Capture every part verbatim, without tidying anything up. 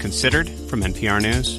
Considered from N P R News.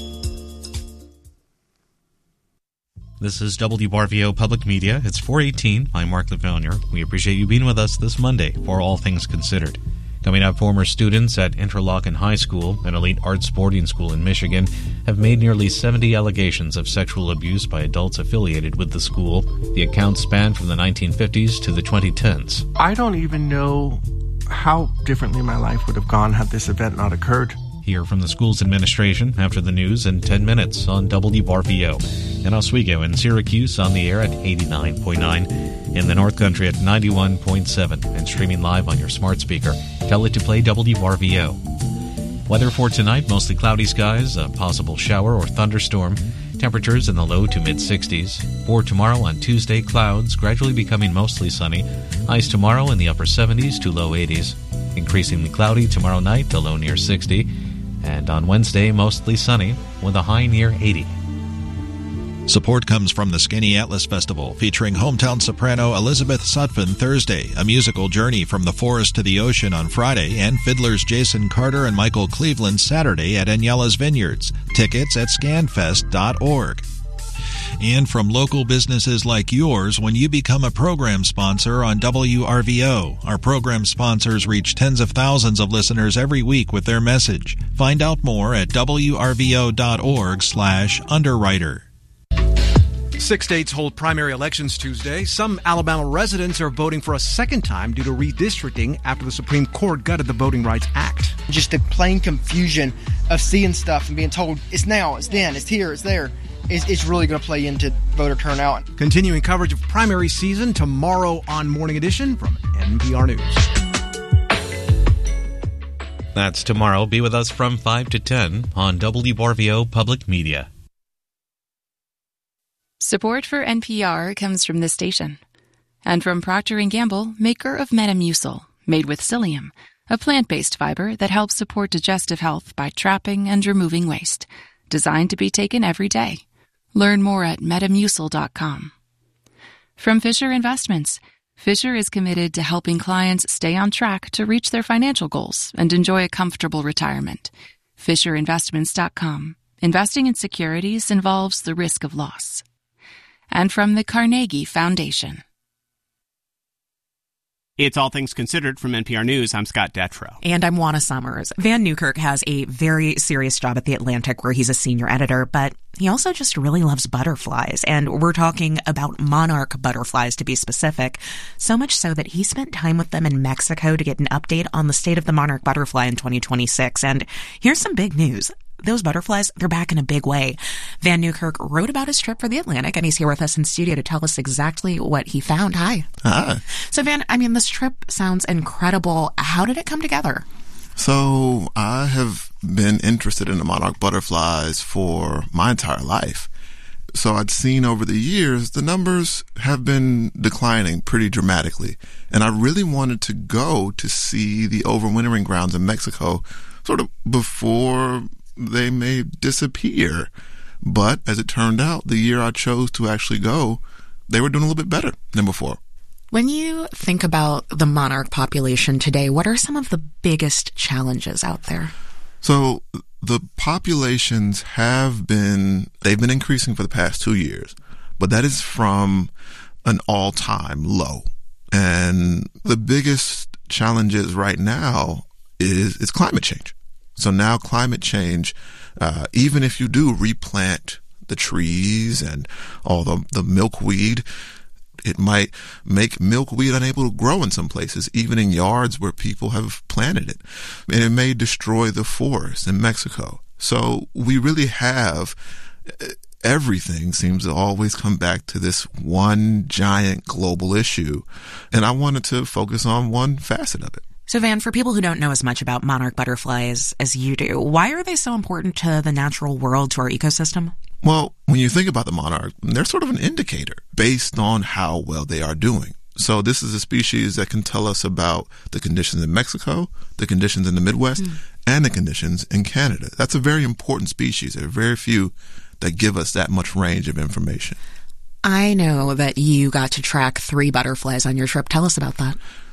This is W R V O Public Media. It's four eighteen. I'm Mark LaFaunier. We appreciate you being with us this Monday for All Things Considered. Coming up, former students at Interlochen High School, an elite arts boarding school in Michigan, have made nearly seventy allegations of sexual abuse by adults affiliated with the school. The accounts span from the nineteen fifties to the twenty tens. I don't even know how differently my life would have gone had this event not occurred. Hear from the school's administration after the news in ten minutes on W R V O. In Oswego and Syracuse on the air at eighty-nine point nine. In the North Country at ninety-one point seven. And streaming live on your smart speaker. Tell it to play W R V O. Weather for tonight, mostly cloudy skies, a possible shower or thunderstorm. Temperatures in the low to mid-sixties. For tomorrow on Tuesday, clouds gradually becoming mostly sunny. Highs tomorrow in the upper seventies to low eighties. Increasingly cloudy tomorrow night, the low near sixty. And on Wednesday, mostly sunny, with a high near eighty. Support comes from the Skinny Atlas Festival, featuring hometown soprano Elizabeth Sutphin Thursday, a musical journey from the forest to the ocean on Friday, and fiddlers Jason Carter and Michael Cleveland Saturday at Agnellas Vineyards. Tickets at scanfest dot org. And from local businesses like yours, when you become a program sponsor on W R V O. Our program sponsors reach tens of thousands of listeners every week with their message. Find out more at W R V O dot org slash underwriter. Six states hold primary elections Tuesday. Some Alabama residents are voting for a second time due to redistricting after the Supreme Court gutted the Voting Rights Act. Just the plain confusion of seeing stuff and being told it's now, it's then, it's here, it's there. It's, it's really going to play into voter turnout. Continuing coverage of primary season tomorrow on Morning Edition from N P R News. That's tomorrow. Be with us from five to ten on W R V O Public Media. Support for N P R comes from this station and from Procter and Gamble, maker of Metamucil, made with psyllium, a plant-based fiber that helps support digestive health by trapping and removing waste, designed to be taken every day. Learn more at metamucil dot com. From Fisher Investments, Fisher is committed to helping clients stay on track to reach their financial goals and enjoy a comfortable retirement. fisher investments dot com. Investing in securities involves the risk of loss. And from the Carnegie Foundation. It's All Things Considered from N P R News. I'm Scott Detrow. And I'm Juana Summers. Van Newkirk has a very serious job at The Atlantic where he's a senior editor, but he also just really loves butterflies. And we're talking about monarch butterflies, to be specific. So much so that he spent time with them in Mexico to get an update on the state of the monarch butterfly in twenty twenty-six. And here's some big news. Those butterflies, they're back in a big way. Van Newkirk wrote about his trip for The Atlantic, and he's here with us in studio to tell us exactly what he found. Hi. Hi. So, Van, I mean, this trip sounds incredible. How did it come together? So, I have been interested in the monarch butterflies for my entire life. So, I'd seen over the years, the numbers have been declining pretty dramatically. And I really wanted to go to see the overwintering grounds in Mexico sort of before they may disappear. But as it turned out, the year I chose to actually go, they were doing a little bit better than before. When you think about the monarch population today, what are some of the biggest challenges out there? So the populations have been, they've been increasing for the past two years, but that is from an all-time low. And the biggest challenges right now is, is climate change. So now climate change, uh, even if you do replant the trees and all the, the milkweed, it might make milkweed unable to grow in some places, even in yards where people have planted it. And it may destroy the forest in Mexico. So we really have, everything seems to always come back to this one giant global issue. And I wanted to focus on one facet of it. So, Van, for people who don't know as much about monarch butterflies as you do, why are they so important to the natural world, to our ecosystem? Well, when you think about the monarch, they're sort of an indicator based on how well they are doing. So this is a species that can tell us about the conditions in Mexico, the conditions in the Midwest, mm. and the conditions in Canada. That's a very important species. There are very few that give us that much range of information. I know that you got to track three butterflies on your trip. Tell us about that.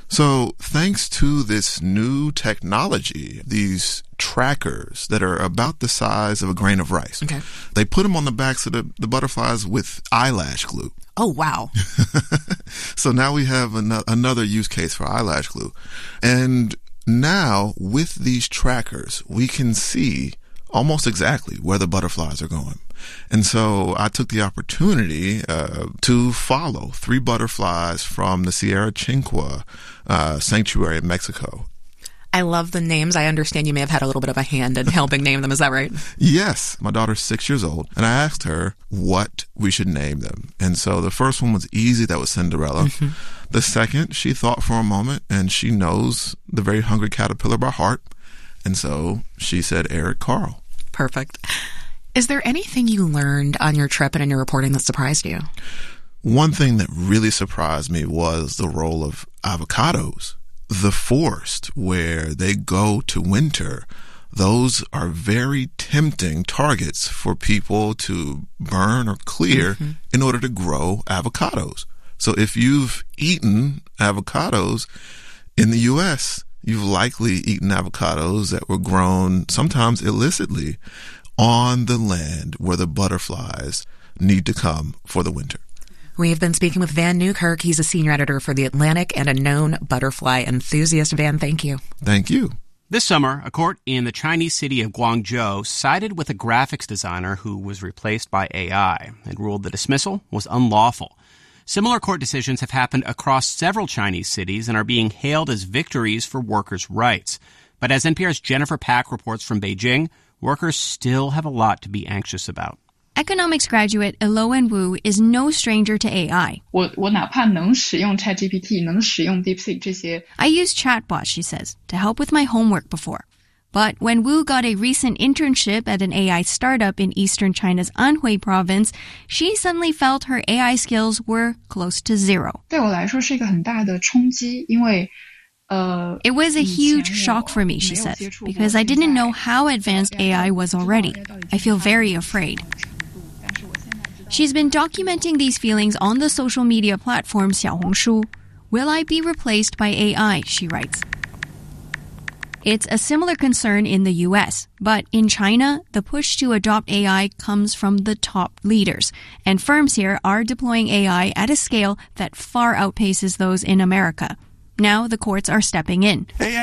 So thanks to this new technology, these trackers that are about the size of a grain of rice, okay. they put them on the backs of the, the butterflies with eyelash glue. Oh, wow. So now we have an- another use case for eyelash glue. And now with these trackers, we can see almost exactly where the butterflies are going. And so I took the opportunity uh, to follow three butterflies from the Sierra Chinqua uh, Sanctuary in Mexico. I love the names. I understand you may have had a little bit of a hand in helping name them. Is that right? Yes. My daughter's six years old, and I asked her what we should name them. And so the first one was easy. That was Cinderella. Mm-hmm. The second, she thought for a moment, and she knows the very hungry caterpillar by heart. And so she said Eric Carl. Perfect. Is there anything you learned on your trip and in your reporting that surprised you? One thing that really surprised me was the role of avocados. The forest where they go to winter, those are very tempting targets for people to burn or clear mm-hmm. in order to grow avocados. So if you've eaten avocados in the U S, you've likely eaten avocados that were grown sometimes illicitly on the land where the butterflies need to come for the winter. We've been speaking with Vann Newkirk. He's a senior editor for The Atlantic and a known butterfly enthusiast. Vann, thank you. Thank you. This summer, a court in the Chinese city of Guangzhou sided with a graphics designer who was replaced by A I and ruled the dismissal was unlawful. Similar court decisions have happened across several Chinese cities and are being hailed as victories for workers' rights. But as N P R's Jennifer Pack reports from Beijing, workers still have a lot to be anxious about. Economics graduate Elowen Wu is no stranger to A I. I use chatbots, she says, to help with my homework before. But when Wu got a recent internship at an A I startup in eastern China's Anhui province, she suddenly felt her A I skills were close to zero. It was a huge shock for me, she says, because I didn't know how advanced A I was already. I feel very afraid. She's been documenting these feelings on the social media platform Xiaohongshu. Will I be replaced by A I, she writes. It's a similar concern in the U S, but in China, the push to adopt A I comes from the top leaders, and firms here are deploying A I at a scale that far outpaces those in America. Now the courts are stepping in.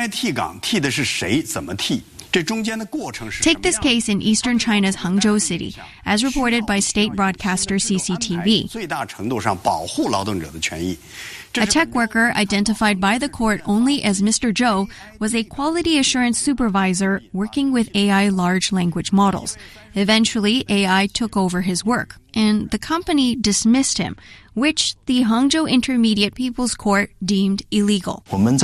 Take this case in eastern China's Hangzhou city, as reported by state broadcaster C C T V. A tech worker identified by the court only as Mister Zhou was a quality assurance supervisor working with A I large language models. Eventually, A I took over his work, and the company dismissed him, which the Hangzhou Intermediate People's Court deemed illegal.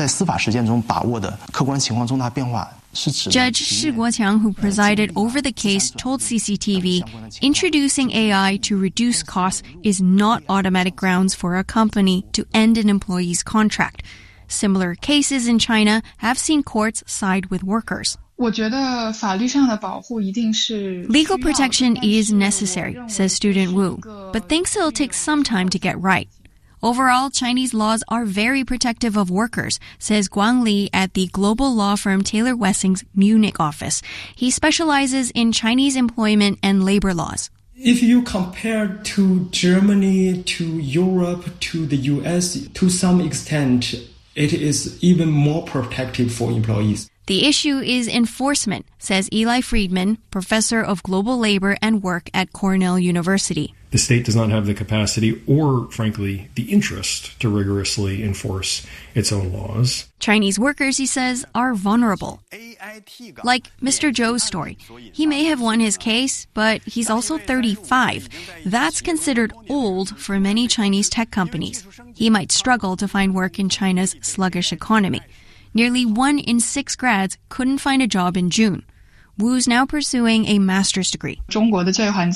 Judge Shi Guoqiang, who presided over the case, told C C T V, introducing A I to reduce costs is not automatic grounds for a company to end an employee's contract. Similar cases in China have seen courts side with workers. Legal protection is necessary, says student Wu, but thinks it'll take some time to get right. Overall, Chinese laws are very protective of workers, says Guang Li at the global law firm Taylor Wessing's Munich office. He specializes in Chinese employment and labor laws. If you compare to Germany, to Europe, to the U S, to some extent, it is even more protective for employees. The issue is enforcement, says Eli Friedman, professor of global labor and work at Cornell University. The state does not have the capacity or, frankly, the interest to rigorously enforce its own laws. Chinese workers, he says, are vulnerable. Like Mister Zhou's story. He may have won his case, but he's also thirty-five. That's considered old for many Chinese tech companies. He might struggle to find work in China's sluggish economy. Nearly one in six grads couldn't find a job in June. Wu's now pursuing a master's degree. China's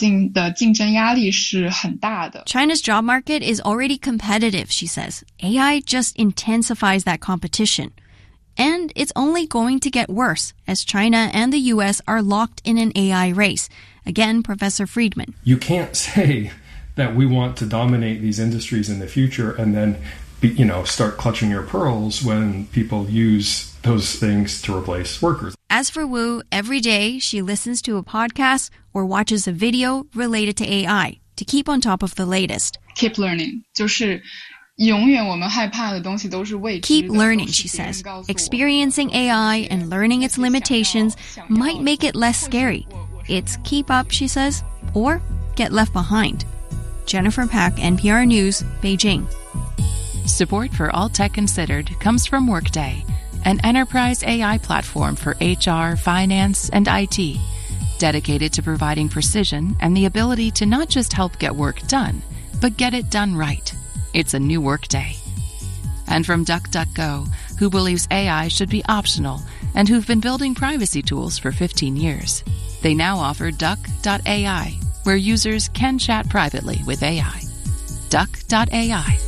job market is already competitive, she says. A I just intensifies that competition. And it's only going to get worse as China and the U S are locked in an A I race. Again, Professor Friedman. You can't say that we want to dominate these industries in the future and then you know, start clutching your pearls when people use those things to replace workers. As for Wu, every day she listens to a podcast or watches a video related to A I to keep on top of the latest. Keep learning. 就是永远我们害怕的东西都是未知的。 Keep learning, she says. Experiencing A I and learning its limitations might make it less scary. It's keep up, she says, or get left behind. Jennifer Pack, N P R News, Beijing. Support for All Tech Considered comes from Workday, an enterprise A I platform for H R, finance, and I T, dedicated to providing precision and the ability to not just help get work done, but get it done right. It's a new Workday. And from DuckDuckGo, who believes A I should be optional and who've been building privacy tools for fifteen years. They now offer Duck dot A I, where users can chat privately with A I. Duck dot A I.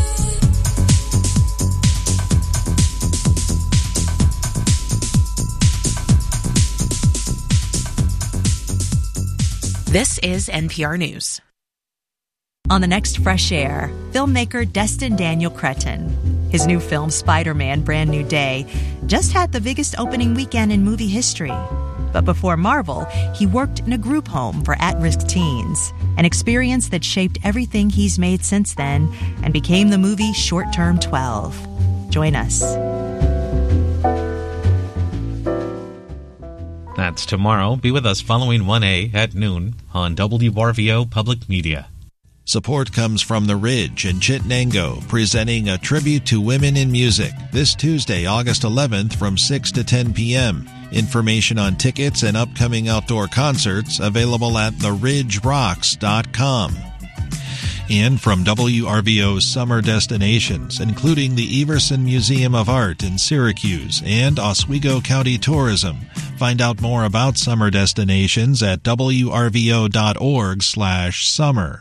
This is N P R News. On the next Fresh Air, filmmaker Destin Daniel Cretton. His new film, Spider-Man: Brand New Day, just had the biggest opening weekend in movie history. But before Marvel, he worked in a group home for at-risk teens, an experience that shaped everything he's made since then and became the movie Short Term twelve. Join us. That's tomorrow. Be with us following one A at noon on W R V O Public Media. Support comes from The Ridge in Chittenango, presenting a tribute to women in music this Tuesday, August eleventh from six to ten p.m. Information on tickets and upcoming outdoor concerts available at the ridge rocks dot com. And from W R V O's summer destinations, including the Everson Museum of Art in Syracuse and Oswego County Tourism. Find out more about summer destinations at W R V O dot org slash summer.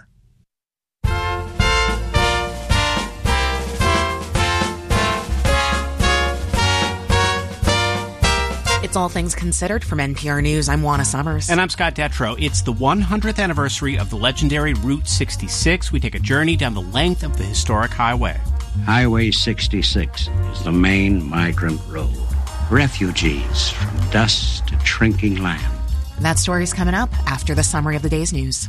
It's All Things Considered from N P R News. I'm Juana Summers. And I'm Scott Detrow. It's the one hundredth anniversary of the legendary Route sixty-six. We take a journey down the length of the historic highway. Highway sixty-six is the main migrant road. Refugees from dust to shrinking land. That story's coming up after the summary of the day's news.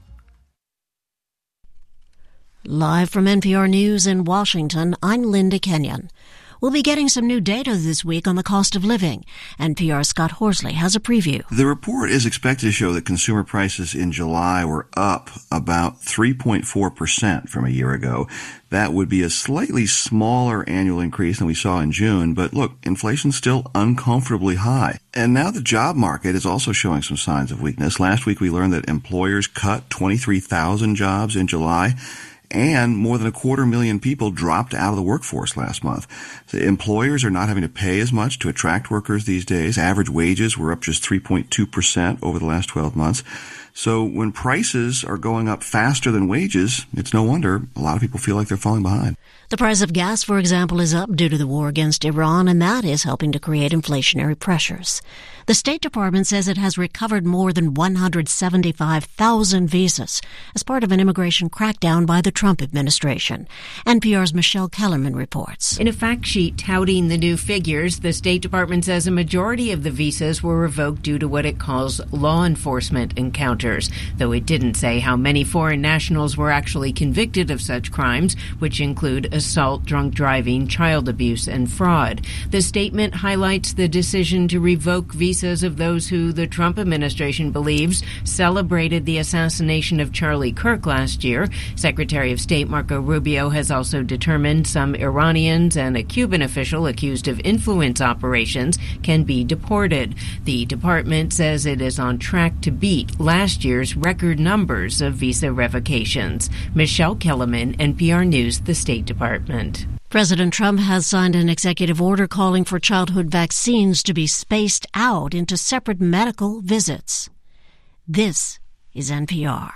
Live from N P R News in Washington, I'm Linda Kenyon. We'll be getting some new data this week on the cost of living. N P R's Scott Horsley has a preview. The report is expected to show that consumer prices in July were up about three point four percent from a year ago. That would be a slightly smaller annual increase than we saw in June, but look, inflation's still uncomfortably high. And now the job market is also showing some signs of weakness. Last week we learned that employers cut twenty-three thousand jobs in July. And more than a quarter million people dropped out of the workforce last month. So employers are not having to pay as much to attract workers these days. Average wages were up just three point two percent over the last twelve months. So when prices are going up faster than wages, it's no wonder a lot of people feel like they're falling behind. The price of gas, for example, is up due to the war against Iran, and that is helping to create inflationary pressures. The State Department says it has recovered more than one hundred seventy-five thousand visas as part of an immigration crackdown by the Trump administration. N P R's Michelle Kellerman reports. In a fact sheet touting the new figures, the State Department says a majority of the visas were revoked due to what it calls law enforcement encounters, though it didn't say how many foreign nationals were actually convicted of such crimes, which include assault, drunk driving, child abuse, and fraud. The statement highlights the decision to revoke visas of those who the Trump administration believes celebrated the assassination of Charlie Kirk last year. Secretary of State Marco Rubio has also determined some Iranians and a Cuban official accused of influence operations can be deported. The department says it is on track to beat last year's record numbers of visa revocations. Michelle Kellerman, N P R News, the State Department. President Trump has signed an executive order calling for childhood vaccines to be spaced out into separate medical visits. This is N P R.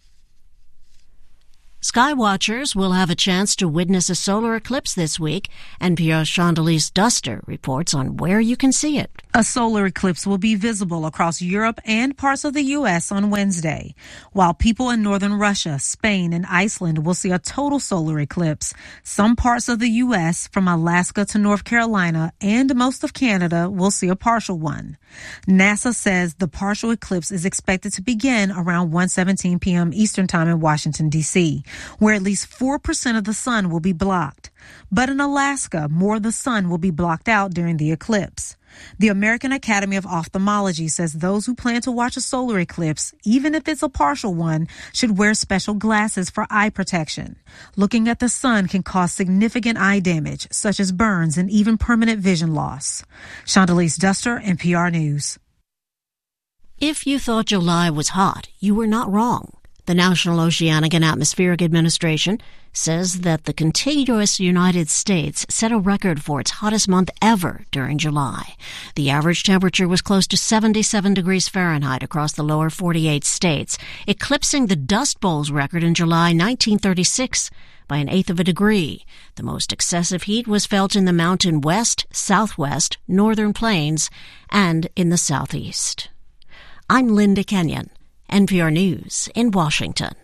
Skywatchers will have a chance to witness a solar eclipse this week. N P R's Chandelier Duster reports on where you can see it. A solar eclipse will be visible across Europe and parts of the U S on Wednesday, while people in northern Russia, Spain, and Iceland will see a total solar eclipse. Some parts of the U S, from Alaska to North Carolina, and most of Canada will see a partial one. NASA says the partial eclipse is expected to begin around one seventeen p.m. Eastern Time in Washington, D C, where at least four percent of the sun will be blocked. But in Alaska, more of the sun will be blocked out during the eclipse. The American Academy of Ophthalmology says those who plan to watch a solar eclipse, even if it's a partial one, should wear special glasses for eye protection. Looking at the sun can cause significant eye damage, such as burns and even permanent vision loss. Chandelice Duster, N P R News. If you thought July was hot, you were not wrong. The National Oceanic and Atmospheric Administration says that the contiguous United States set a record for its hottest month ever during July. The average temperature was close to seventy-seven degrees Fahrenheit across the lower forty-eight states, eclipsing the Dust Bowl's record in July nineteen thirty-six by an eighth of a degree. The most excessive heat was felt in the Mountain West, Southwest, Northern Plains, and in the Southeast. I'm Linda Kenyon, N P R News in Washington.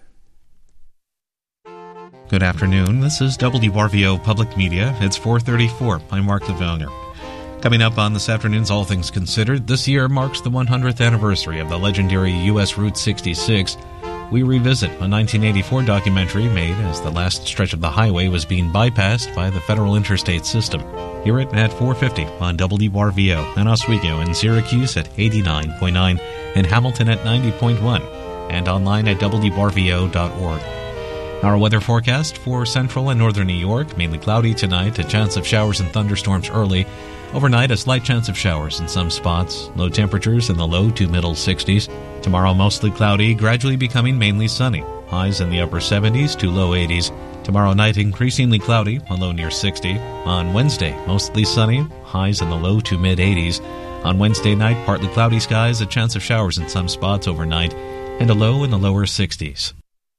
Good afternoon. This is W R V O Public Media. It's four thirty-four. I'm Mark LeVellier. Coming up on this afternoon's All Things Considered, this year marks the one hundredth anniversary of the legendary U S Route sixty-six. We revisit a nineteen eighty-four documentary made as the last stretch of the highway was being bypassed by the federal interstate system. Hear it at four fifty on W R V O in Oswego and Syracuse at eighty-nine point nine and Hamilton at ninety point one and online at W R V O dot org. Our weather forecast for central and northern New York, mainly cloudy tonight, a chance of showers and thunderstorms early. Overnight, a slight chance of showers in some spots. Low temperatures in the low to middle sixties. Tomorrow, mostly cloudy, gradually becoming mainly sunny. Highs in the upper seventies to low eighties. Tomorrow night, increasingly cloudy, a low near sixty. On Wednesday, mostly sunny, highs in the low to mid eighties. On Wednesday night, partly cloudy skies, a chance of showers in some spots overnight, and a low in the lower sixties.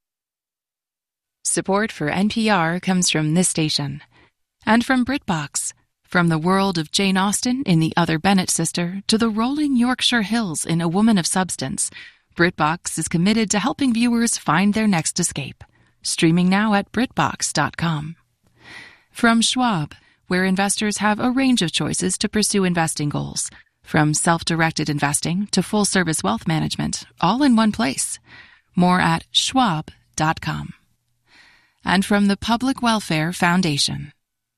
Support for N P R comes from this station and from BritBox. From the world of Jane Austen in The Other Bennett Sister to the rolling Yorkshire hills in A Woman of Substance, BritBox is committed to helping viewers find their next escape. Streaming now at BritBox dot com. From Schwab, where investors have a range of choices to pursue investing goals, from self-directed investing to full-service wealth management, all in one place. More at Schwab dot com. And from the Public Welfare Foundation.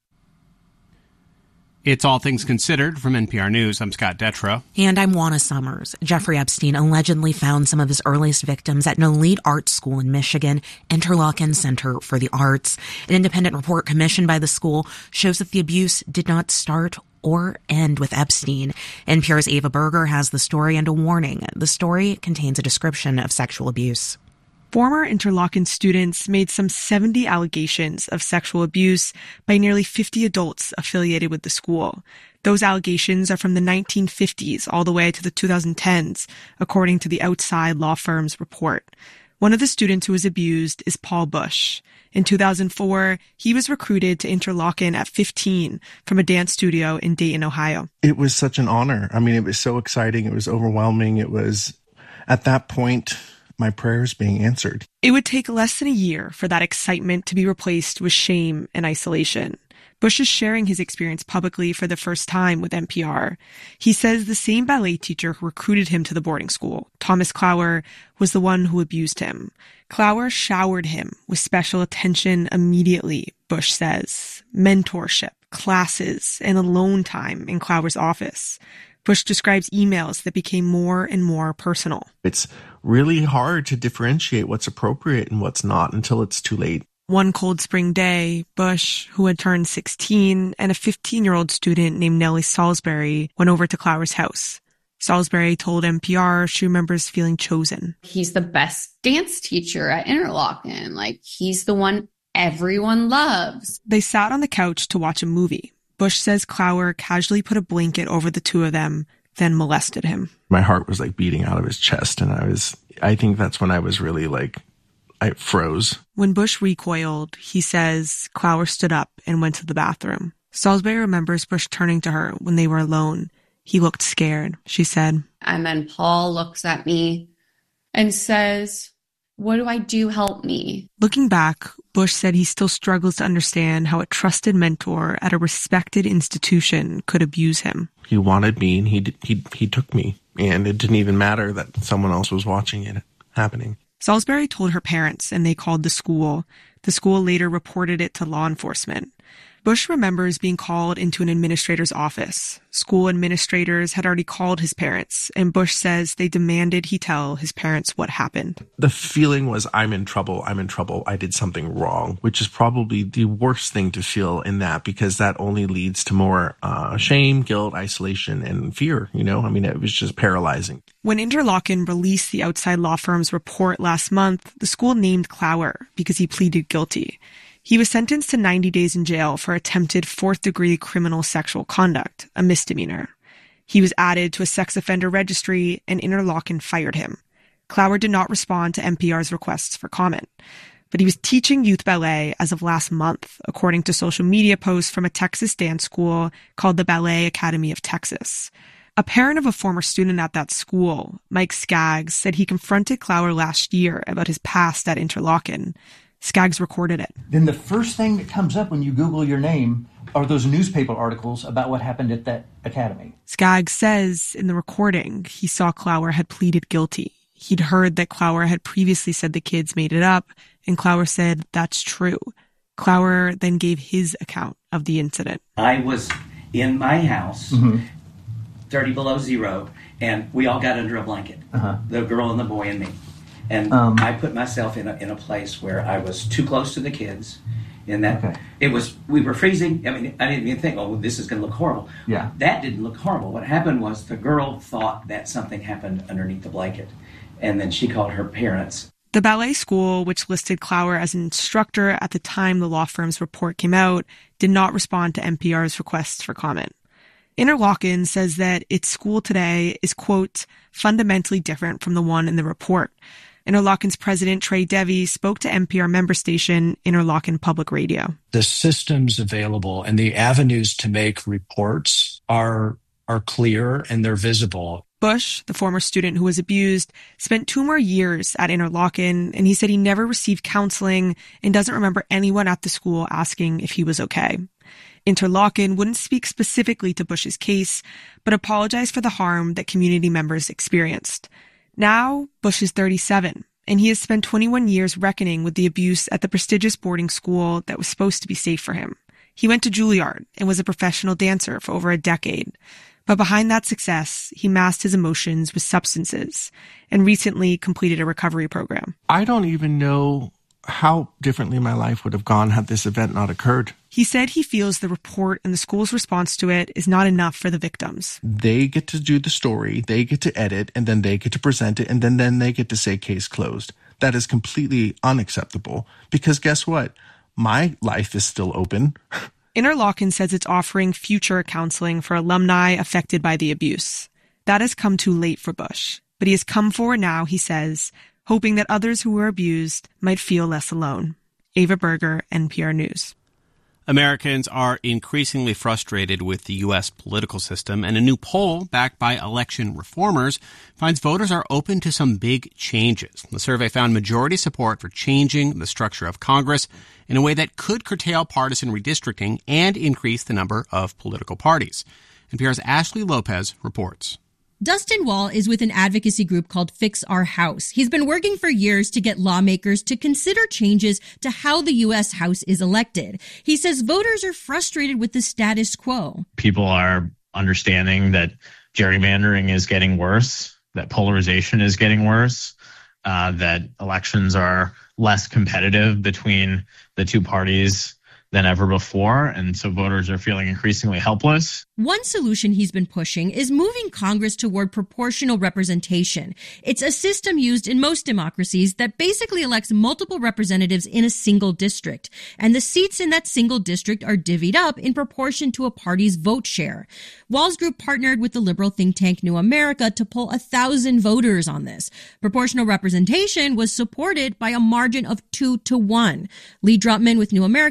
It's All Things Considered from N P R News. I'm Scott Detrow. And I'm Juana Summers. Jeffrey Epstein allegedly found some of his earliest victims at an elite art school in Michigan, Interlochen Center for the Arts. An independent report commissioned by the school shows that the abuse did not start or end with Epstein. N P R's Ava Berger has the story and a warning. The story contains a description of sexual abuse. Former Interlochen students made some seventy allegations of sexual abuse by nearly fifty adults affiliated with the school. Those allegations are from the nineteen fifties all the way to the twenty tens, according to the outside law firm's report. One of the students who was abused is Paul Bush. In two thousand four, he was recruited to Interlochen at fifteen from a dance studio in Dayton, Ohio. It was such an honor. I mean, it was so exciting. It was overwhelming. It was, at that point, my prayers being answered. It would take less than a year for that excitement to be replaced with shame and isolation. Bush is sharing his experience publicly for the first time with N P R. He says the same ballet teacher who recruited him to the boarding school, Thomas Clower, was the one who abused him. Clower showered him with special attention immediately, Bush says. Mentorship, classes, and alone time in Clower's office. Bush describes emails that became more and more personal. It's really hard to differentiate what's appropriate and what's not until it's too late. One cold spring day, Bush, who had turned sixteen, and a fifteen-year-old student named Nellie Salisbury went over to Clower's house. Salisbury told N P R she remembers feeling chosen. He's the best dance teacher at Interlochen. Like, he's the one everyone loves. They sat on the couch to watch a movie. Bush says Clower casually put a blanket over the two of them, then molested him. My heart was like beating out of his chest, and I was, I think that's when I was really like, I froze. When Bush recoiled, he says Clower stood up and went to the bathroom. Salisbury remembers Bush turning to her when they were alone He looked scared, she said. And then Paul looks at me and says, "What do I do? Help me." Looking back, Bush said he still struggles to understand how a trusted mentor at a respected institution could abuse him. He wanted me, and he he he took me, and it didn't even matter that someone else was watching it happening. Salisbury told her parents, and they called the school. The school later reported it to law enforcement. Bush remembers being called into an administrator's office. School administrators had already called his parents, and Bush says they demanded he tell his parents what happened. The feeling was, I'm in trouble, I'm in trouble, I did something wrong, which is probably the worst thing to feel in that, because that only leads to more uh, shame, guilt, isolation, and fear. You know, I mean, it was just paralyzing. When Interlochen released the outside law firm's report last month, the school named Clower because he pleaded guilty. He was sentenced to ninety days in jail for attempted fourth-degree criminal sexual conduct, a misdemeanor. He was added to a sex offender registry, and Interlochen fired him. Clower did not respond to N P R's requests for comment. But he was teaching youth ballet as of last month, according to social media posts from a Texas dance school called the Ballet Academy of Texas. A parent of a former student at that school, Mike Skaggs, said he confronted Clower last year about his past at Interlochen. Skaggs recorded it. Then the first thing that comes up when you Google your name are those newspaper articles about what happened at that academy. Skaggs says in the recording he saw Clower had pleaded guilty. He'd heard that Clower had previously said the kids made it up, and Clower said that's true. Clower then gave his account of the incident. I was in my house, mm-hmm. thirty below zero, and we all got under a blanket, uh-huh. the girl and the boy and me. And um, I put myself in a, in a place where I was too close to the kids. In that okay. it was, we were freezing. I mean, I didn't even think, oh, this is going to look horrible. Yeah. That didn't look horrible. What happened was the girl thought that something happened underneath the blanket. And then she called her parents. The ballet school, which listed Clower as an instructor at the time the law firm's report came out, did not respond to N P R's requests for comment. Interlochen says that its school today is, quote, fundamentally different from the one in the report. Interlochen's president, Trey Devy, spoke to N P R member station Interlochen Public Radio. The systems available and the avenues to make reports are are clear and they're visible. Bush, the former student who was abused, spent two more years at Interlochen, and he said he never received counseling and doesn't remember anyone at the school asking if he was okay. Interlochen wouldn't speak specifically to Bush's case, but apologized for the harm that community members experienced. Now, Bush is thirty-seven, and he has spent twenty-one years reckoning with the abuse at the prestigious boarding school that was supposed to be safe for him. He went to Juilliard and was a professional dancer for over a decade. But behind that success, he masked his emotions with substances and recently completed a recovery program. I don't even know how differently my life would have gone had this event not occurred. He said he feels the report and the school's response to it is not enough for the victims. They get to do the story, they get to edit, and then they get to present it, and then, then they get to say case closed. That is completely unacceptable, because guess what? My life is still open. Interlochen says it's offering future counseling for alumni affected by the abuse. That has come too late for Bush, but he has come forward now, he says, hoping that others who were abused might feel less alone. Ava Berger, N P R News. Americans are increasingly frustrated with the U S political system, and a new poll backed by election reformers finds voters are open to some big changes. The survey found majority support for changing the structure of Congress in a way that could curtail partisan redistricting and increase the number of political parties. N P R's Ashley Lopez reports. Dustin Wall is with an advocacy group called Fix Our House. He's been working for years to get lawmakers to consider changes to how the U S House is elected. He says voters are frustrated with the status quo. People are understanding that gerrymandering is getting worse, that polarization is getting worse, uh, that elections are less competitive between the two parties than ever before, and so voters are feeling increasingly helpless. One solution he's been pushing is moving Congress toward proportional representation. It's a system used in most democracies that basically elects multiple representatives in a single district, and the seats in that single district are divvied up in proportion to a party's vote share. Wall's group partnered with the liberal think tank New America to poll a thousand voters on this. Proportional representation was supported by a margin of two to one. Lee Drutman with New America says that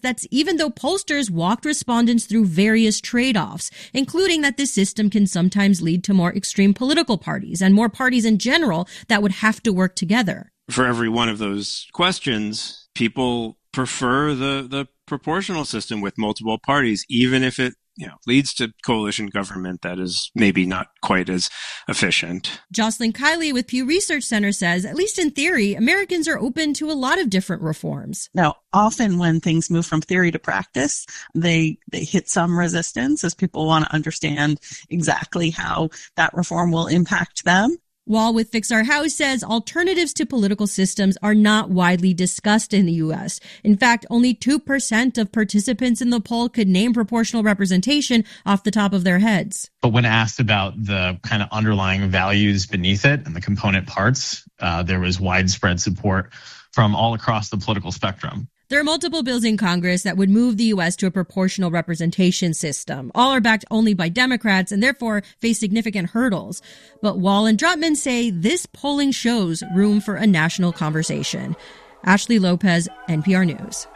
that's even though pollsters walked respondents through various trade-offs, including that this system can sometimes lead to more extreme political parties and more parties in general that would have to work together. For every one of those questions, people prefer the, the proportional system with multiple parties, even if it you know, leads to coalition government that is maybe not quite as efficient. Jocelyn Kiley with Pew Research Center says, at least in theory, Americans are open to a lot of different reforms. Now, often when things move from theory to practice, they they hit some resistance as people want to understand exactly how that reform will impact them. Wall with Fix Our House says alternatives to political systems are not widely discussed in the U S. In fact, only two percent of participants in the poll could name proportional representation off the top of their heads. But when asked about the kind of underlying values beneath it and the component parts, uh, there was widespread support from all across the political spectrum. There are multiple bills in Congress that would move the U S to a proportional representation system. All are backed only by Democrats and therefore face significant hurdles. But Wall and Drutman say this polling shows room for a national conversation. Ashley Lopez, N P R News.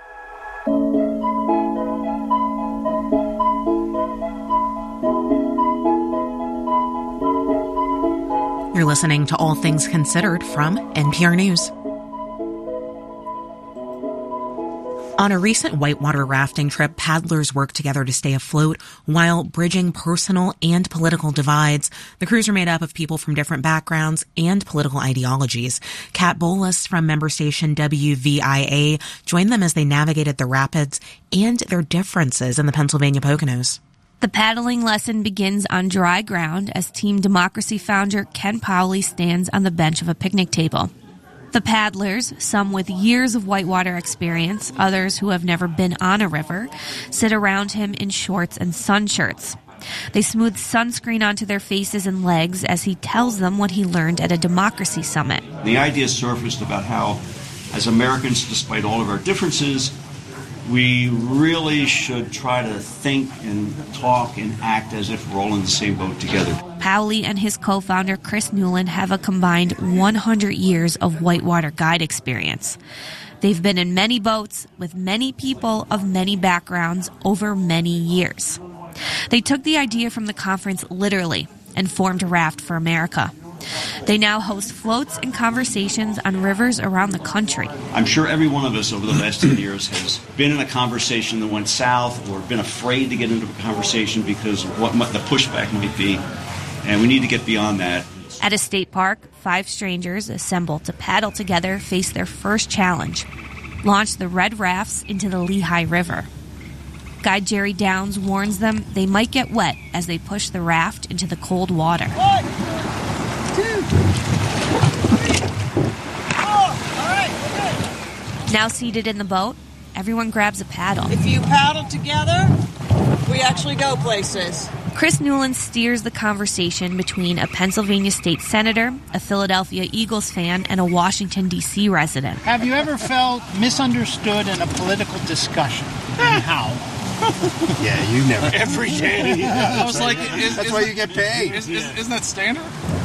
You're listening to All Things Considered from N P R News. On a recent whitewater rafting trip, paddlers worked together to stay afloat while bridging personal and political divides. The crews are made up of people from different backgrounds and political ideologies. Kat Bolas from member station W V I A joined them as they navigated the rapids and their differences in the Pennsylvania Poconos. The paddling lesson begins on dry ground as Team Democracy founder Ken Powley stands on the bench of a picnic table. The paddlers, some with years of whitewater experience, others who have never been on a river, sit around him in shorts and sun shirts. They smooth sunscreen onto their faces and legs as he tells them what he learned at a Democracy Summit. The idea surfaced about how, as Americans, despite all of our differences, we really should try to think and talk and act as if we're all in the same boat together. Powley and his co-founder Chris Newland have a combined one hundred years of whitewater guide experience. They've been in many boats with many people of many backgrounds over many years. They took the idea from the conference literally and formed Raft for America. They now host floats and conversations on rivers around the country. I'm sure every one of us over the last ten years has been in a conversation that went south or been afraid to get into a conversation because of what the pushback might be. And we need to get beyond that. At a state park, five strangers assemble to paddle together face their first challenge: launch the red rafts into the Lehigh River. Guide Jerry Downs warns them they might get wet as they push the raft into the cold water. One, two, three, four. All right, okay. Now seated in the boat, everyone grabs a paddle. If you paddle together, we actually go places. Chris Newland steers the conversation between a Pennsylvania state senator, a Philadelphia Eagles fan, and a Washington, D C resident. Have you ever felt misunderstood in a political discussion? And how? Yeah, you never. Every day. I was like, is, that's is, why you get paid. Is, is, isn't that standard?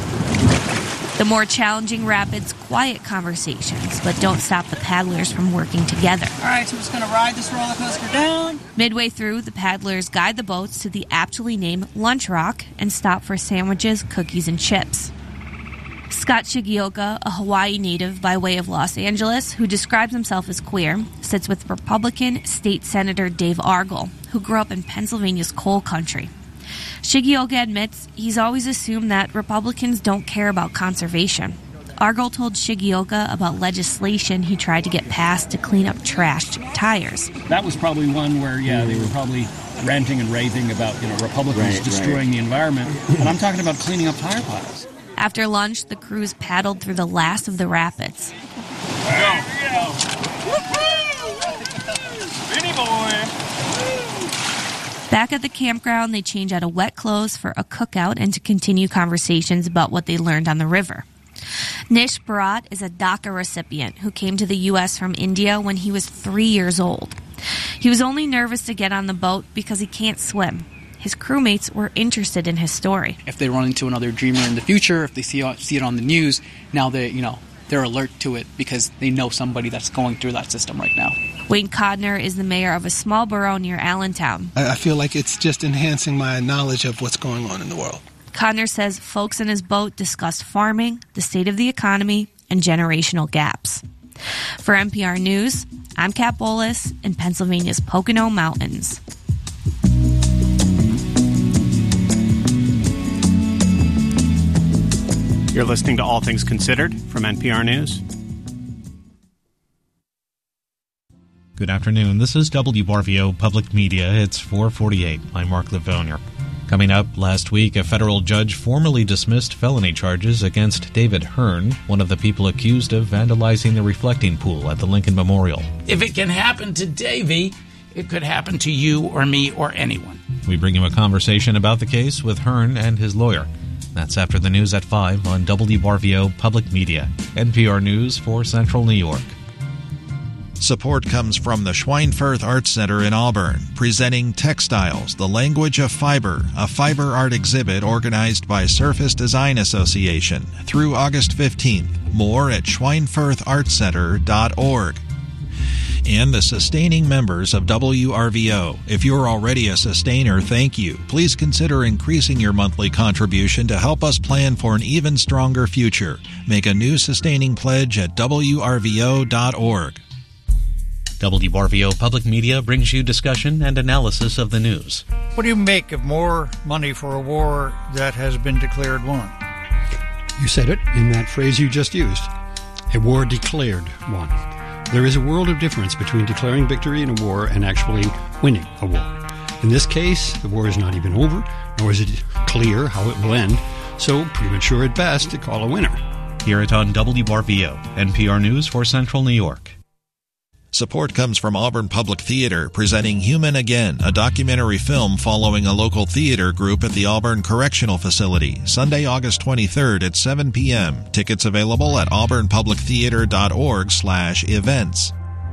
The more challenging rapids quiet conversations, but don't stop the paddlers from working together. All right, so I'm just going to ride this roller coaster down. Midway through, the paddlers guide the boats to the aptly named Lunch Rock and stop for sandwiches, cookies, and chips. Scott Shigioka, a Hawaii native by way of Los Angeles, who describes himself as queer, sits with Republican State Senator Dave Argel, who grew up in Pennsylvania's coal country. Shigioka admits he's always assumed that Republicans don't care about conservation. Argel told Shigioka about legislation he tried to get passed to clean up trashed tires. That was probably one where, yeah, they were probably ranting and raving about, you know, Republicans right, destroying right. the environment. And I'm talking about cleaning up tire piles. After lunch, the crews paddled through the last of the rapids. There we go. Vinny boy. Back at the campground, they change out of wet clothes for a cookout and to continue conversations about what they learned on the river. Nish Bharat is a DACA recipient who came to the U S from India when he was three years old. He was only nervous to get on the boat because he can't swim. His crewmates were interested in his story. If they run into another dreamer in the future, if they see see it on the news, now they, you know, they're alert to it because they know somebody that's going through that system right now. Wayne Codner is the mayor of a small borough near Allentown. I feel like it's just enhancing my knowledge of what's going on in the world. Codner says folks in his boat discussed farming, the state of the economy, and generational gaps. For N P R News, I'm Kat Bolus in Pennsylvania's Pocono Mountains. You're listening to All Things Considered from N P R News. Good afternoon. This is W R V O Public Media. It's four forty-eight. I'm Mark Livonia. Coming up, last week, a federal judge formally dismissed felony charges against David Hearn, one of the people accused of vandalizing the reflecting pool at the Lincoln Memorial. If it can happen to Davy, it could happen to you or me or anyone. We bring you a conversation about the case with Hearn and his lawyer. That's after the news at five on W R V O Public Media, N P R News for Central New York. Support comes from the Schweinfurth Art Center in Auburn, presenting Textiles, the Language of Fiber, a fiber art exhibit organized by Surface Design Association through August fifteenth. More at schweinfurth art center dot org. And the sustaining members of W R V O. If you're already a sustainer, thank you. Please consider increasing your monthly contribution to help us plan for an even stronger future. Make a new sustaining pledge at W R V O dot org. W R V O Public Media brings you discussion and analysis of the news. What do you make of more money for a war that has been declared won? You said it in that phrase you just used. A war declared won. There is a world of difference between declaring victory in a war and actually winning a war. In this case, the war is not even over, nor is it clear how it will end, so premature at best to call a winner. Hear it on W R V O, N P R News for Central New York. Support comes from Auburn Public Theater, presenting Human Again, a documentary film following a local theater group at the Auburn Correctional Facility, Sunday, August twenty-third at seven p.m. Tickets available at auburn public theater dot org slash events.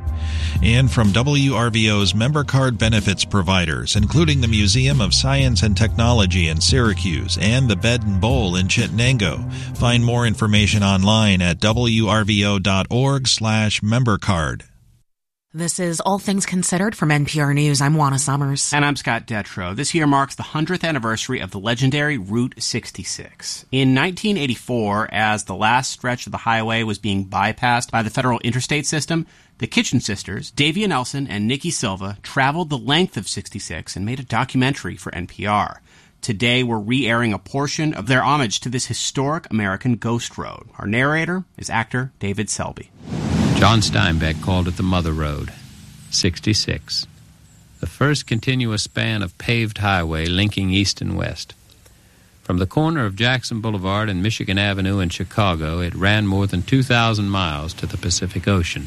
And from W R V O's member card benefits providers, including the Museum of Science and Technology in Syracuse and the Bed and Bowl in Chittenango. Find more information online at W R V O dot org slash member card. This is All Things Considered from N P R News. I'm Juana Summers. And I'm Scott Detrow. This year marks the hundredth anniversary of the legendary Route sixty-six. In nineteen eighty-four, as the last stretch of the highway was being bypassed by the federal interstate system, the Kitchen Sisters, Davia Nelson and Nikki Silva, traveled the length of sixty-six and made a documentary for N P R. Today, we're re-airing a portion of their homage to this historic American ghost road. Our narrator is actor David Selby. John Steinbeck called it the Mother Road, sixty-six, the first continuous span of paved highway linking east and west. From the corner of Jackson Boulevard and Michigan Avenue in Chicago, it ran more than two thousand miles to the Pacific Ocean.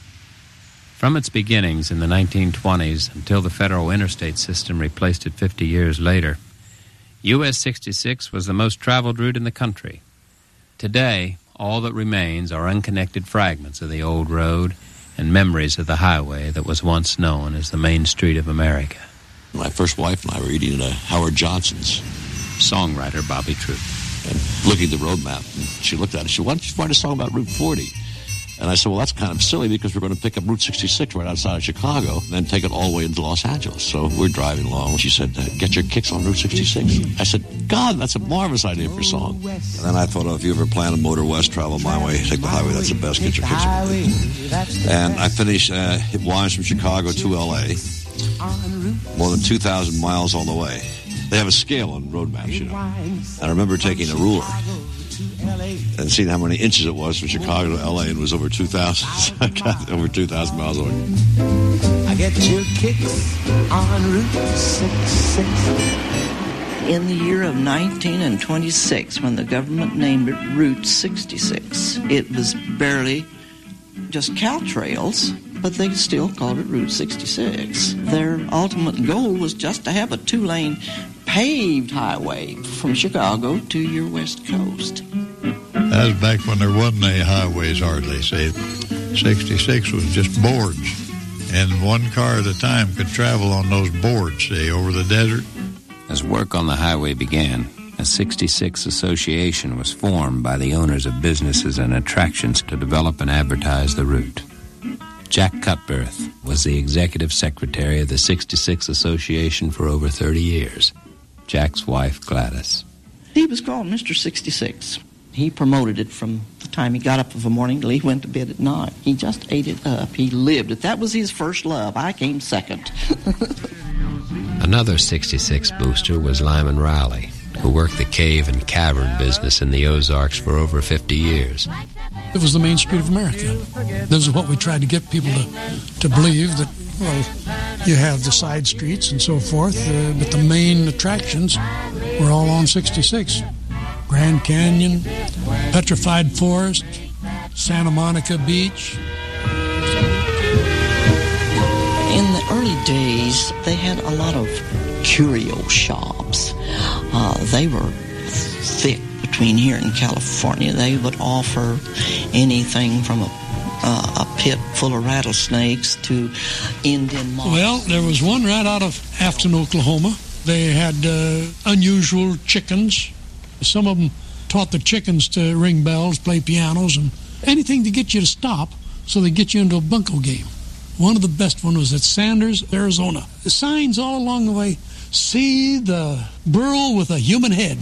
From its beginnings in the nineteen twenties until the federal interstate system replaced it fifty years later, U S sixty-six was the most traveled route in the country. Today, all that remains are unconnected fragments of the old road and memories of the highway that was once known as the Main Street of America. My first wife and I were eating at Howard Johnson's. Songwriter Bobby Troup. And looking at the road map, and she looked at it, she said, why don't you write a song about Route forty? And I said, well, that's kind of silly because we're going to pick up Route sixty-six right outside of Chicago and then take it all the way into Los Angeles. So we're driving along. She said, get your kicks on Route sixty-six. I said, God, that's a marvelous idea for a song. And then I thought, oh, if you ever plan to motor west, travel my way, take the highway, that's the best, get your kicks on. And I finished, uh, it winds from Chicago to L A, more than two thousand miles all the way. They have a scale on road maps, you know. And I remember taking a ruler and seeing how many inches it was from Chicago to L A, and it was over two thousand. So I got over two thousand miles away. I get your kicks on Route sixty-six. In the year of nineteen twenty-six, when the government named it Route sixty-six, it was barely just Caltrails, but they still called it Route sixty-six. Their ultimate goal was just to have a two-lane paved highway from Chicago to your west coast. That was back when there wasn't any highways hardly. Say, sixty-six was just boards, and one car at a time could travel on those boards, say, over the desert. As work on the highway began, a sixty-six association was formed by the owners of businesses and attractions to develop and advertise the route. Jack Cutbirth was the executive secretary of the sixty-six Association for over thirty years. Jack's wife, Gladys. He was called Mister sixty-six. He promoted it from the time he got up of a morning till he went to bed at night. He just ate it up. He lived it. That was his first love. I came second. Another sixty-six booster was Lyman Riley, who worked the cave and cavern business in the Ozarks for over fifty years. It was the main street of America. This is what we tried to get people to, to believe, that, well, you have the side streets and so forth, uh, but the main attractions were all on sixty-six. Grand Canyon, Petrified Forest, Santa Monica Beach. In the early days, they had a lot of curio shops. Uh, they were thick between here and California. They would offer anything from a, uh, a pit full of rattlesnakes to Indian moss. Well, there was one right out of Afton, Oklahoma. They had uh, unusual chickens. Some of them taught the chickens to ring bells, play pianos, and anything to get you to stop so they get you into a bunco game. One of the best ones was at Sanders, Arizona. The signs all along the way, see the burl with a human head.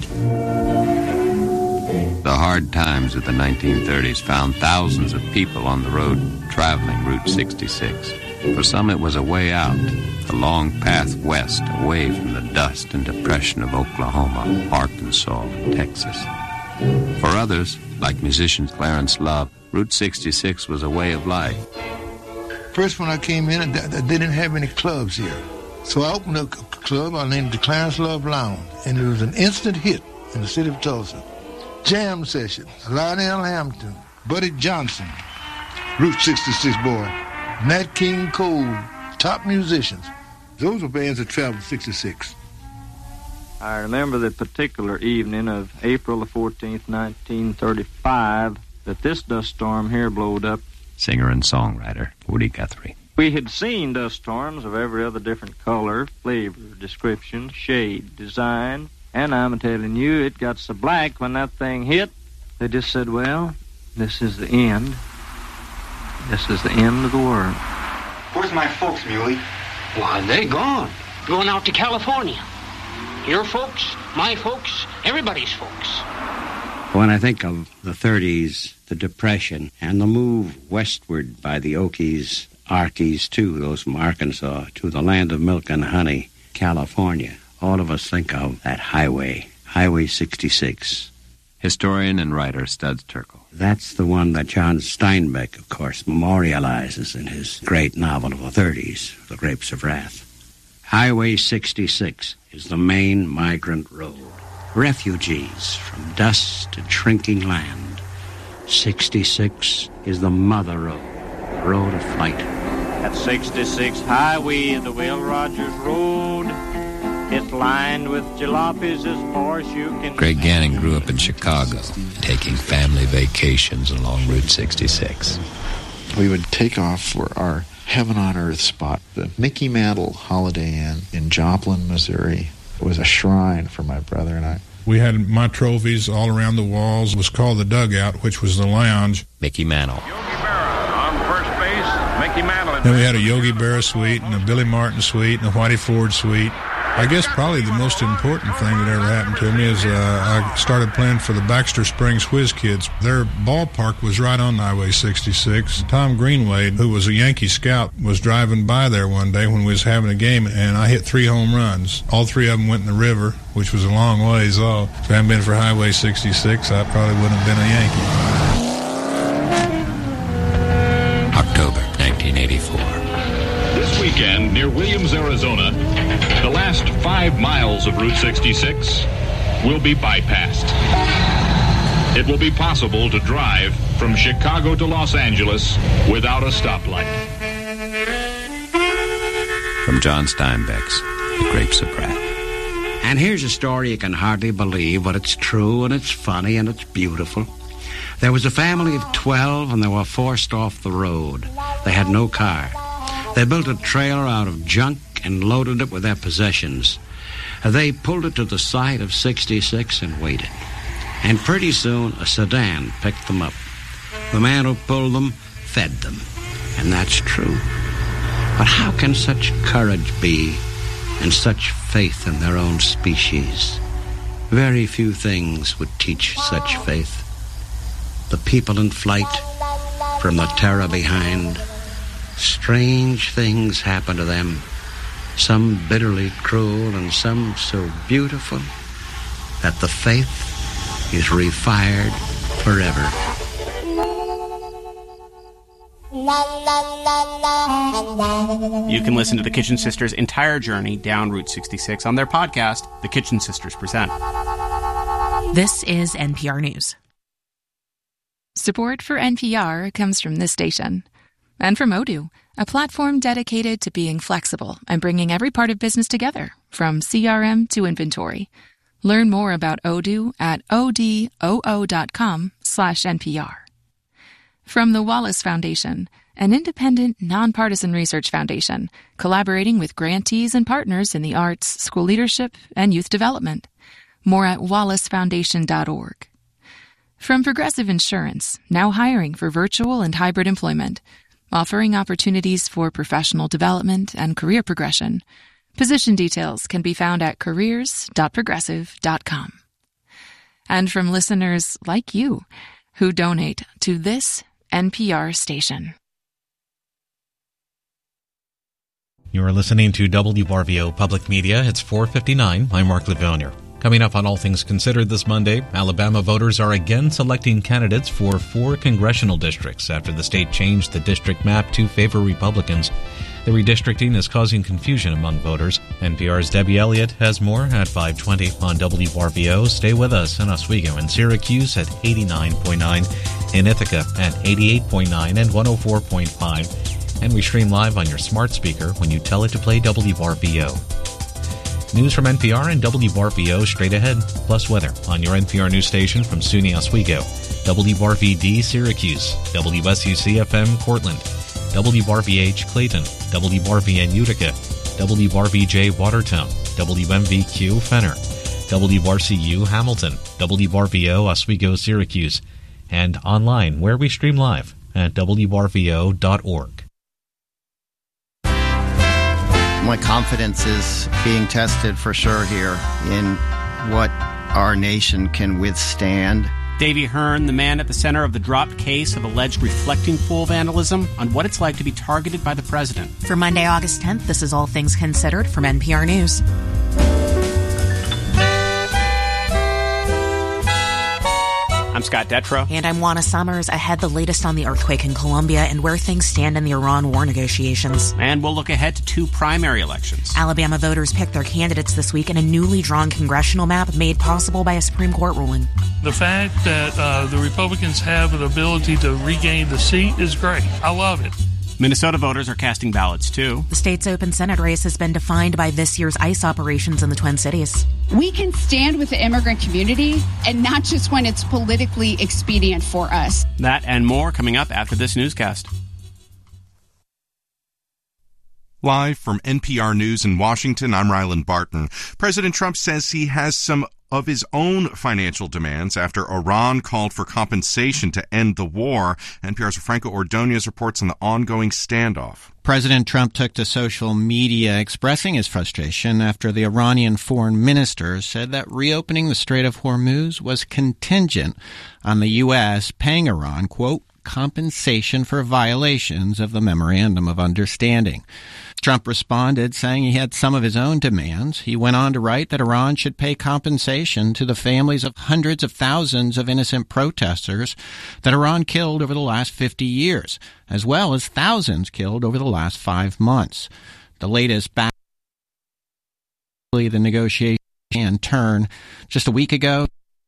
The hard times of the nineteen thirties found thousands of people on the road traveling Route sixty-six. For some, it was a way out, a long path west, away from the dust and depression of Oklahoma, Arkansas, and Texas. For others, like musician Clarence Love, Route sixty-six was a way of life. First, when I came in, they didn't have any clubs here. So I opened a club I named the Clarence Love Lounge, and it was an instant hit in the city of Tulsa. Jam sessions, Lionel Hampton, Buddy Johnson, Route sixty-six boy, Nat King Cole, top musicians. Those were bands that traveled sixty-six. I remember the particular evening of April the fourteenth, nineteen thirty-five, that this dust storm here blowed up. Singer and songwriter Woody Guthrie. We had seen dust storms of every other different color, flavor, description, shade, design, and I'm telling you, it got so black when that thing hit, they just said, well, this is the end. This is the end of the world. Where's my folks, Muley? Why, they're gone. Going out to California. Your folks, my folks, everybody's folks. When I think of the thirties, the Depression, and the move westward by the Okies, Arkies, too, those from Arkansas, to the land of milk and honey, California, all of us think of that highway, Highway sixty-six. Historian and writer Studs Terkel. That's the one that John Steinbeck, of course, memorializes in his great novel of the thirties, The Grapes of Wrath. Highway sixty-six is the main migrant road. Refugees from dust and shrinking land. sixty-six is the mother road, the road of flight. At sixty-six Highway, the Will Rogers Road, it's lined with jalopies as far as you can... Greg Gannon grew up in Chicago, taking family vacations along Route sixty-six. We would take off for our heaven-on-earth spot, the Mickey Mantle Holiday Inn in Joplin, Missouri. It was a shrine for my brother and I. We had my trophies all around the walls. It was called the Dugout, which was the lounge. Mickey Mantle. Yogi Berra on first base, Mickey Mantle. Then we had a Yogi Berra suite and a Billy Martin suite and a Whitey Ford suite. I guess probably the most important thing that ever happened to me is uh, I started playing for the Baxter Springs Whiz Kids. Their ballpark was right on Highway sixty-six. Tom Greenway, who was a Yankee scout, was driving by there one day when we was having a game, and I hit three home runs. All three of them went in the river, which was a long ways off. If it hadn't been for Highway sixty-six, I probably wouldn't have been a Yankee. October nineteen eighty-four. This weekend near Williams, Arizona, the last five miles of Route sixty-six will be bypassed. It will be possible to drive from Chicago to Los Angeles without a stoplight. From John Steinbeck's The Grapes of Wrath. And here's a story you can hardly believe, but it's true and it's funny and it's beautiful. There was a family of twelve and they were forced off the road. They had no car. They built a trailer out of junk and loaded it with their possessions. They pulled it to the side of sixty-six and waited. And pretty soon, a sedan picked them up. The man who pulled them fed them. and that's true. But how can such courage be, and such faith in their own species? Very few things would teach such faith. The people in flight from the terror behind, strange things happen to them, some bitterly cruel and some so beautiful that the faith is refired forever. You can listen to the Kitchen Sisters' entire journey down Route sixty-six on their podcast, The Kitchen Sisters Present. This is N P R News. Support for N P R comes from this station and from Odoo, a platform dedicated to being flexible and bringing every part of business together, from C R M to inventory. Learn more about Odoo at odoo.com slash NPR. From the Wallace Foundation, an independent, nonpartisan research foundation collaborating with grantees and partners in the arts, school leadership, and youth development. More at wallace foundation dot org. From Progressive Insurance, now hiring for virtual and hybrid employment, offering opportunities for professional development and career progression. Position details can be found at careers dot progressive dot com. And from listeners like you who donate to this N P R station. You are listening to W R V O Public Media. It's four fifty-nine. I'm Mark Livonia. Coming up on All Things Considered this Monday, Alabama voters are again selecting candidates for four congressional districts after the state changed the district map to favor Republicans. The redistricting is causing confusion among voters. N P R's Debbie Elliott has more at five twenty on W R V O. Stay with us in Oswego and Syracuse at eighty-nine point nine, in Ithaca at eighty-eight point nine and one oh four point five. And we stream live on your smart speaker when you tell it to play W R V O. News from N P R and W R V O straight ahead, plus weather on your N P R news station from SUNY Oswego, W R V D Syracuse, W S U C F M Cortland, W R V H Clayton, W R V N Utica, W R V J Watertown, W M V Q Fenner, W R C U Hamilton, W R V O Oswego Syracuse, and online where we stream live at W R V O dot org. My confidence is being tested for sure here in what our nation can withstand. Davey Hearn, the man at the center of the dropped case of alleged reflecting pool vandalism, on what it's like to be targeted by the president. For Monday, August tenth, this is All Things Considered from N P R News. I'm Scott Detrow. And I'm Juana Summers. Ahead, the latest on the earthquake in Colombia and where things stand in the Iran war negotiations. And we'll look ahead to two primary elections. Alabama voters picked their candidates this week in a newly drawn congressional map made possible by a Supreme Court ruling. The fact that uh, the Republicans have an ability to regain the seat is great. I love it. Minnesota voters are casting ballots, too. The state's open Senate race has been defined by this year's ICE operations in the Twin Cities. We can stand with the immigrant community, and not just when it's politically expedient for us. That and more coming up after this newscast. Live from N P R News in Washington, I'm Ryland Barton. President Trump says he has some of his own financial demands after Iran called for compensation to end the war. N P R's Franco Ordonez reports on the ongoing standoff. President Trump took to social media expressing his frustration after the Iranian foreign minister said that reopening the Strait of Hormuz was contingent on the U S paying Iran, quote, compensation for violations of the Memorandum of Understanding. Trump responded, saying he had some of his own demands. He went on to write that Iran should pay compensation to the families of hundreds of thousands of innocent protesters that Iran killed over the last fifty years, as well as thousands killed over the last five months. The latest back the negotiation can turn. Just a week ago,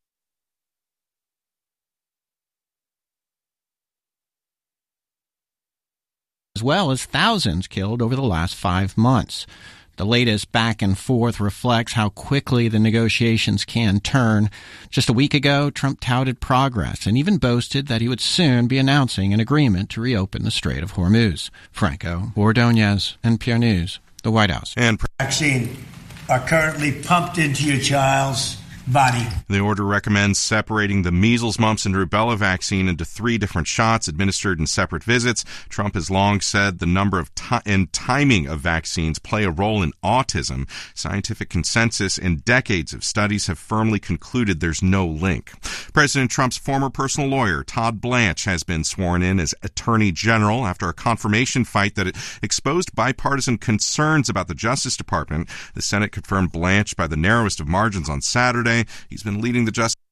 as well as thousands killed over the last five months. The latest back and forth reflects how quickly the negotiations can turn. Just a week ago, Trump touted progress and even boasted that he would soon be announcing an agreement to reopen the Strait of Hormuz. Franco Ordonez, N P R News, the White House. And vaccine are currently pumped into your child's body. The order recommends separating the measles, mumps, and rubella vaccine into three different shots administered in separate visits. Trump has long said the number of ti- and timing of vaccines play a role in autism. Scientific consensus and decades of studies have firmly concluded there's no link. President Trump's former personal lawyer, Todd Blanche, has been sworn in as Attorney General after a confirmation fight that it exposed bipartisan concerns about the Justice Department. The Senate confirmed Blanche by the narrowest of margins on Saturday. He's been leading the Justice